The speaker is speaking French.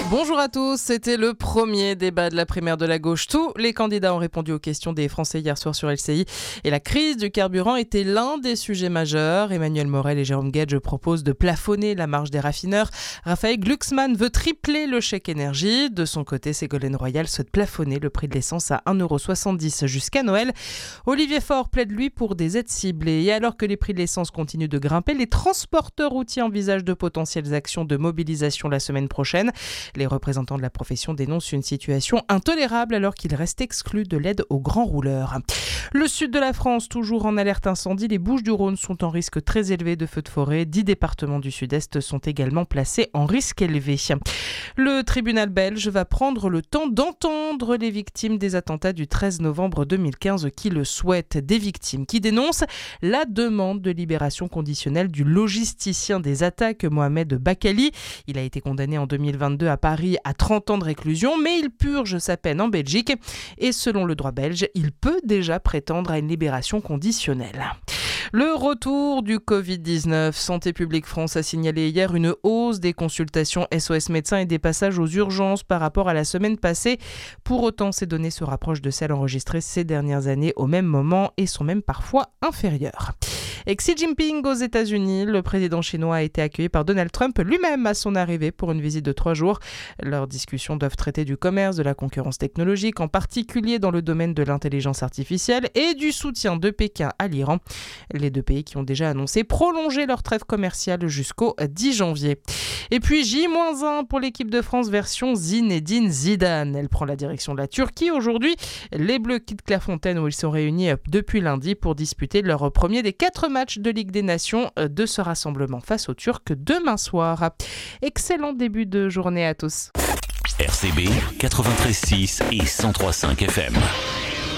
Bonjour à tous, c'était le premier débat de la primaire de la gauche. Tous les candidats ont répondu aux questions des Français hier soir sur LCI et la crise du carburant était l'un des sujets majeurs. Emmanuel Morel et Jérôme Guedj proposent de plafonner la marge des raffineurs. Raphaël Glucksmann veut tripler le chèque énergie. De son côté, Ségolène Royal souhaite plafonner le prix de l'essence à 1,70€ jusqu'à Noël. Olivier Faure plaide lui pour des aides ciblées. Et alors que les prix de l'essence continuent de grimper, les transporteurs routiers envisagent de potentielles actions de mobilisation la semaine prochaine. Les représentants de la profession dénoncent une situation intolérable alors qu'ils restent exclus de l'aide aux grands rouleurs. Le sud de la France, toujours en alerte incendie, les Bouches-du-Rhône sont en risque très élevé de feux de forêt. 10 départements du sud-est sont également placés en risque élevé. Le tribunal belge va prendre le temps d'entendre les victimes des attentats du 13 novembre 2015 qui le souhaitent. Des victimes qui dénoncent la demande de libération conditionnelle du logisticien des attaques, Mohamed Bakali. Il a été condamné en 2022 à Paris à 30 ans de réclusion, mais il purge sa peine en Belgique. Et selon le droit belge, il peut déjà prétendre à une libération conditionnelle. Le retour du Covid-19. Santé publique France a signalé hier une hausse des consultations SOS médecins et des passages aux urgences par rapport à la semaine passée. Pour autant, ces données se rapprochent de celles enregistrées ces dernières années au même moment et sont même parfois inférieures. Et Xi Jinping aux États-Unis, le président chinois a été accueilli par Donald Trump lui-même à son arrivée pour une visite de 3 jours. Leurs discussions doivent traiter du commerce, de la concurrence technologique, en particulier dans le domaine de l'intelligence artificielle et du soutien de Pékin à l'Iran. Les deux pays qui ont déjà annoncé prolonger leur trêve commerciale jusqu'au 10 janvier. Et puis J-1 pour l'équipe de France version Zinedine Zidane. Elle prend la direction de la Turquie aujourd'hui. Les Bleus quittent Clairefontaine où ils sont réunis depuis lundi pour disputer leur premier des 4 matchs de Ligue des Nations de ce rassemblement face aux Turcs demain soir. Excellent début de journée à tous. RCB 93.6 et 103.5 FM.